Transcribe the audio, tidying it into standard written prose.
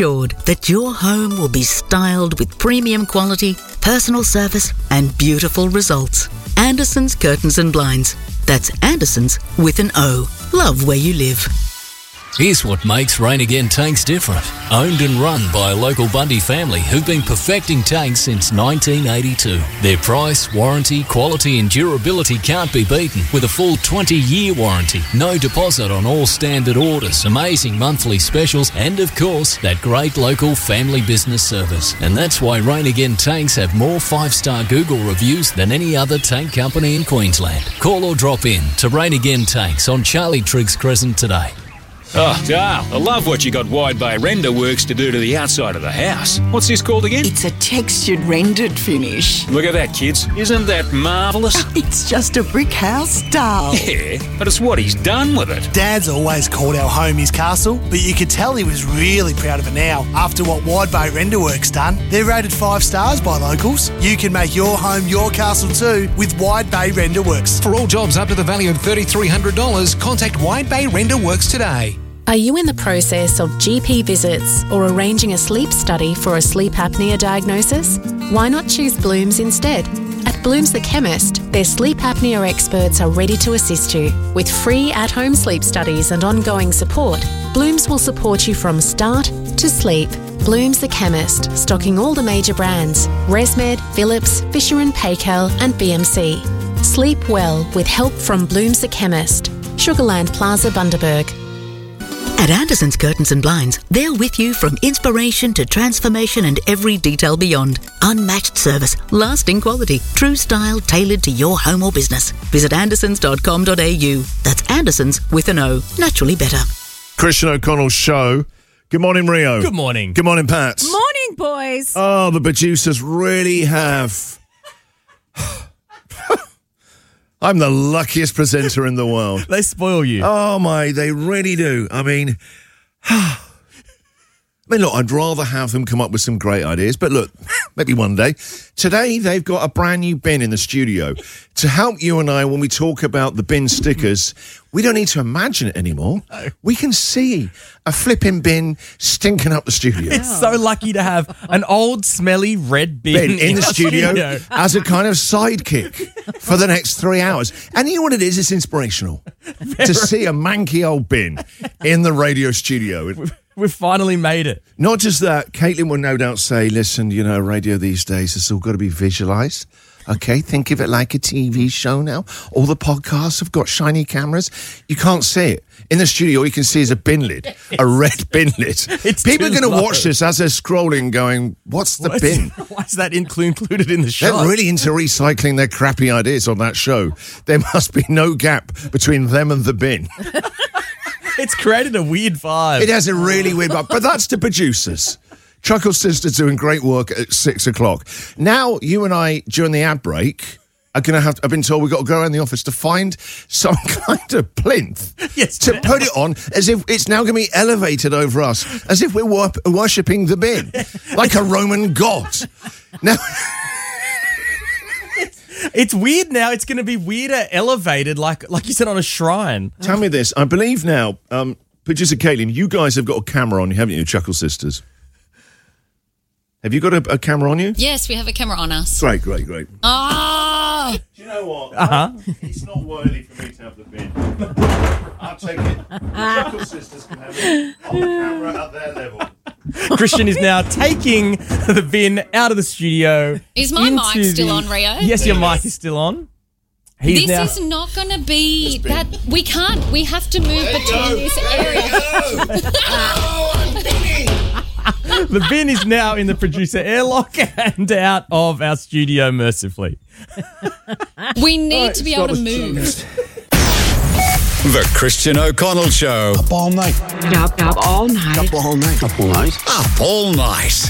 assured that your home will be styled with premium quality, personal service and beautiful results. Anderson's Curtains and Blinds. That's Anderson's with an O. Love where you live. Here's what makes Rain Again tanks different. Owned and run by a local Bundy family who've been perfecting tanks since 1982. Their price, warranty, quality and durability can't be beaten with a full 20-year warranty. No deposit on all standard orders, amazing monthly specials and, of course, that great local family business service. And that's why Rain Again tanks have more 5-star Google reviews than any other tank company in Queensland. Call or drop in to Rain Again Tanks on Charlie Triggs Crescent today. Oh, Dale, I love what you got Wide Bay Render Works to do to the outside of the house. What's this called again? It's a textured rendered finish. Look at that, kids. Isn't that marvellous? It's just a brick house, Dale. Yeah, but it's what he's done with it. Dad's always called our home his castle, but you could tell he was really proud of it now after what Wide Bay Render Works done. They're rated 5 stars by locals. You can make your home your castle too with Wide Bay Render Works. For all jobs up to the value of $3,300, contact Wide Bay Render Works today. Are you in the process of GP visits or arranging a sleep study for a sleep apnea diagnosis? Why not choose Blooms instead? At Blooms the Chemist, their sleep apnea experts are ready to assist you. With free at-home sleep studies and ongoing support, Blooms will support you from start to sleep. Blooms the Chemist, stocking all the major brands: ResMed, Philips, Fisher & Paykel and BMC. Sleep well with help from Blooms the Chemist. Sugarland Plaza, Bundaberg. At Anderson's Curtains and Blinds, they're with you from inspiration to transformation and every detail beyond. Unmatched service, lasting quality, true style tailored to your home or business. Visit andersons.com.au. That's Anderson's with an O. Naturally better. Christian O'Connell's show. Good morning, Rio. Good morning. Good morning, Pat. Morning, boys. Oh, the producers really have... I'm the luckiest presenter in the world. They spoil you. Oh, my, they really do. I mean, look, I'd rather have them come up with some great ideas, but look, maybe one day. Today, they've got a brand new bin in the studio. To help you and I when we talk about the bin stickers, we don't need to imagine it anymore. No. We can see a flipping bin stinking up the studio. It's so lucky to have an old, smelly red bin in the studio as a kind of sidekick for the next 3 hours. And you know what it is? It's inspirational to see a manky old bin in the radio studio. We've finally made it. Not just that, Caitlin will no doubt say, listen, you know, radio these days, it's all got to be visualised. Okay, think of it like a TV show now. All the podcasts have got shiny cameras. You can't see it. In the studio, all you can see is a bin lid, a red bin lid. People are going to watch this as they're scrolling going, what's the bin? Why is that included in the show? They're really into recycling their crappy ideas on that show. There must be no gap between them and the bin. It's created a weird vibe. It has a really weird vibe, but that's the producers. Chuckle Sisters doing great work at 6 o'clock. Now, you and I, during the ad break, are going to have, I've been told we've got to go around the office to find some kind of plinth to put it on as if it's now going to be elevated over us, as if we're worshipping the bin, like a Roman god. Now... It's weird now. It's going to be weirder elevated, like you said, on a shrine. Tell me this. I believe now, producer Caitlin, you guys have got a camera on you, haven't you, Chuckle Sisters? Have you got a camera on you? Yes, we have a camera on us. Great. Ah! Do you know what? Uh-huh. It's not worthy for me to have the bin. I'll take it. The Chuckle Sisters can have it on the camera at their level. Christian is now taking the bin out of the studio. Is my mic still on, Rio? Yes, your mic is still on. This is not going to be that. We can't. We have to move between this area. I'm binning. The bin is now in the producer airlock and out of our studio mercifully. We need to be able to move. The Christian O'Connell Show. Up all night. Up all night. Up all night. Up all night. Up all night.